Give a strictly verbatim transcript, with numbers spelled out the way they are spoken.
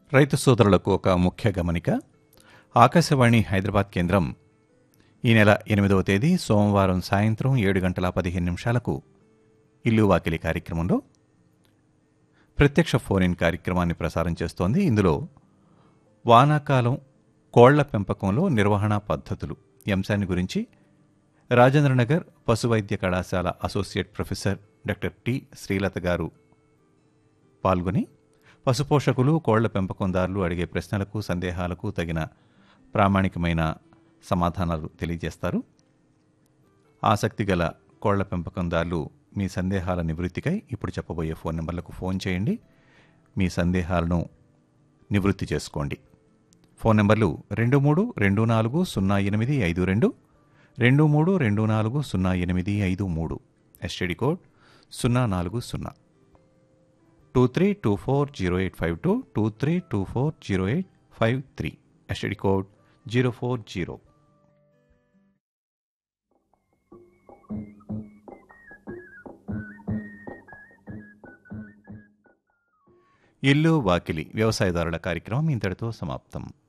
రైతు సోదరులకు ఒక ముఖ్య గమనిక. ఆకాశవాణి హైదరాబాద్ కేంద్రం ఈ నెల ఎనిమిదవ తేదీ సోమవారం సాయంత్రం ఏడు గంటల పదిహేను నిమిషాలకు ఇల్లు వాకిలి కార్యక్రమంలో ప్రత్యక్ష ఫోన్ ఇన్ కార్యక్రమాన్ని ప్రసారం చేస్తోంది. ఇందులో వానాకాలం కోళ్ల పెంపకంలో నిర్వహణ పద్ధతులు ఈ అంశాన్ని గురించి రాజేంద్రనగర్ పశువైద్య కళాశాల associate professor doctor T Srilatha గారు పాల్గొని పశుపోషకులు కోళ్ల పెంపకందారులు అడిగే ప్రశ్నలకు సందేహాలకు తగిన ప్రామాణికమైన సమాధానాలు తెలియజేస్తారు. ఆసక్తి గల కోళ్ల పెంపకందారులు మీ సందేహాల నివృత్తికై ఇప్పుడు చెప్పబోయే ఫోన్ నెంబర్లకు ఫోన్ చేయండి. మీ సందేహాలను నివృత్తి చేసుకోండి. ఫోన్ నెంబర్లు రెండు మూడు రెండు నాలుగు సున్నా ఎనిమిది ఐదు రెండు రెండు మూడు రెండు నాలుగు సున్నా ఎనిమిది ఐదు మూడు ఎస్టీడీ కోడ్ సున్నా నాలుగు సున్నా two three two four zero eight five two two three two four zero eight five three STD code zero four zero. ఇల్లు వాకిలి వ్యవసాయదారుల కార్యక్రమం ఇంతటితో సమాప్తం.